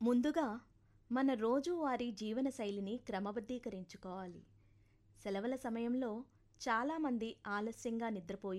ముందుగా మన రోజువారీ జీవనశైలిని క్రమబద్ధీకరించుకోవాలి. సెలవుల సమయంలో చాలామంది ఆలస్యంగా నిద్రపోయి